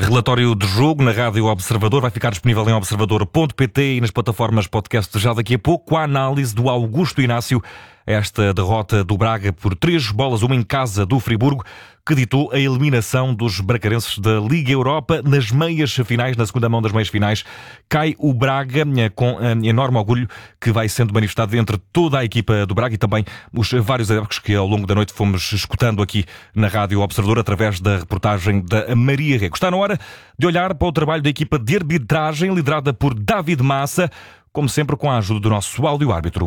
Relatório de jogo na Rádio Observador vai ficar disponível em observador.pt e nas plataformas podcast já daqui a pouco, com a análise do Augusto Inácio a esta derrota do Braga por 3-1 em casa do Friburgo, que ditou a eliminação dos bracarenses da Liga Europa nas meias finais. Na segunda mão das meias finais cai o Braga, com enorme orgulho que vai sendo manifestado entre toda a equipa do Braga e também os vários adeptos que ao longo da noite fomos escutando aqui na Rádio Observador através da reportagem da Maria Rego. Está na hora de olhar para o trabalho da equipa de arbitragem liderada por David Massa, como sempre com a ajuda do nosso áudio-árbitro